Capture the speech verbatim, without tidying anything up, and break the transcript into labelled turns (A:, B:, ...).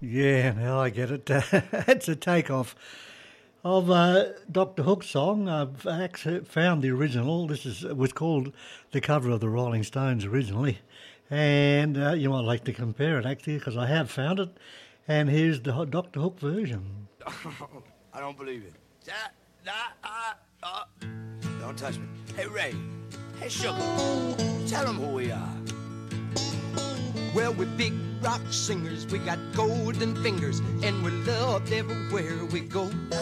A: Yeah, now I get it. It's a takeoff of uh, Doctor Hook's song. I've actually found the original. This is was called the cover of the Rolling Stones originally, and uh, you might like to compare it actually because I have found it. And here's the Ho- Doctor Hook version.
B: I don't believe it. Da, da, ah, ah. Don't touch me. Hey, Ray. Hey, Sugar. Tell them who we are.
C: Well, we're big rock singers, we got golden fingers, and we're loved everywhere we go.